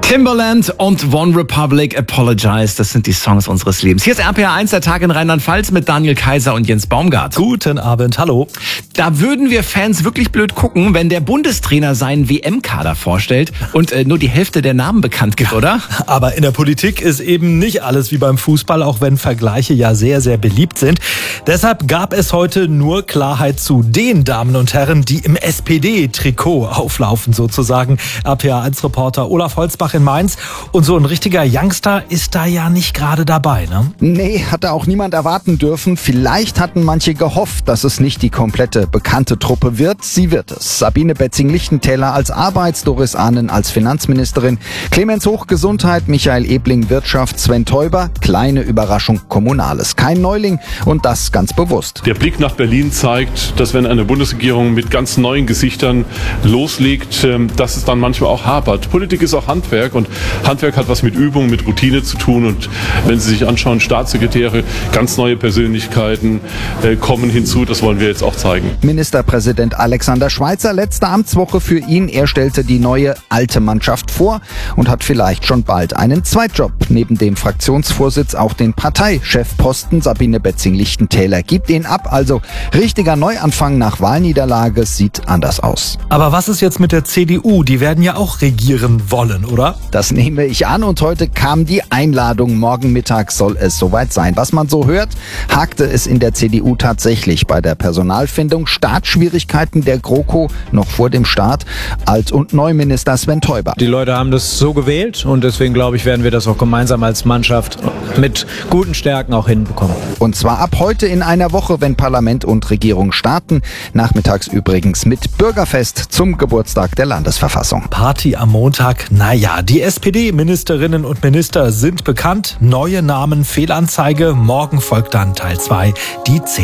Timbaland und One Republic, Apologize, das sind die Songs unseres Lebens. Hier ist RPA 1, der Tag in Rheinland-Pfalz mit Daniel Kaiser und Jens Baumgart. Guten Abend, hallo. Da würden wir Fans wirklich blöd gucken, wenn der Bundestrainer seinen WM-Kader vorstellt und nur die Hälfte der Namen bekannt gibt, oder? Aber in der Politik ist eben nicht alles wie beim Fußball, auch wenn Vergleiche ja sehr, sehr beliebt sind. Deshalb gab es heute nur Klarheit zu den Damen und Herren, die im SPD-Trikot auflaufen sozusagen. RPA 1-Reporter Olaf Holzbach in Mainz. Und so ein richtiger Youngster ist da ja nicht gerade dabei, ne? Nee, hatte auch niemand erwarten dürfen. Vielleicht hatten manche gehofft, dass es nicht die komplette bekannte Truppe wird. Sie wird es. Sabine Betzing-Lichtentäler als Arbeits-, Doris Ahnen als Finanzministerin, Clemens Hoch Gesundheit, Michael Ebling Wirtschaft, Sven Teuber, kleine Überraschung Kommunales. Kein Neuling und das ganz bewusst. Der Blick nach Berlin zeigt, dass wenn eine Bundesregierung mit ganz neuen Gesichtern loslegt, dass es dann manchmal auch hapert. Politik ist auch Handwerk und Handwerk hat was mit Übung, mit Routine zu tun. Und wenn Sie sich anschauen, Staatssekretäre, ganz neue Persönlichkeiten kommen hinzu. Das wollen wir jetzt auch zeigen. Ministerpräsident Alexander Schweitzer, letzte Amtswoche für ihn. Er stellte die neue alte Mannschaft vor und hat vielleicht schon bald einen Zweitjob. Neben dem Fraktionsvorsitz auch den Parteichefposten. Sabine Betzing-Lichtentäler gibt ihn ab. Also richtiger Neuanfang nach Wahlniederlage sieht anders aus. Aber was ist jetzt mit der CDU? Die werden ja auch regieren wollen, oder? Das nehme ich an und heute kam die Einladung. Morgen Mittag soll es soweit sein. Was man so hört, hakte es in der CDU tatsächlich bei der Personalfindung. Startschwierigkeiten der GroKo noch vor dem Start. Alt- und Neuminister Sven Teuber. Die Leute haben das so gewählt und deswegen glaube ich, werden wir das auch gemeinsam als Mannschaft mit guten Stärken auch hinbekommen. Und zwar ab heute in einer Woche, wenn Parlament und Regierung starten. Nachmittags übrigens mit Bürgerfest zum Geburtstag der Landesverfassung. Party am Montag, naja, die SPD-Ministerinnen und Minister sind bekannt. Neue Namen, Fehlanzeige. Morgen folgt dann Teil 2, die 10.